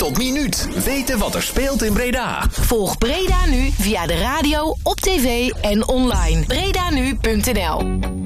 op minuut. Weten wat er speelt in Breda. Volg Breda Nu via de radio, op tv en online. bredanu.nl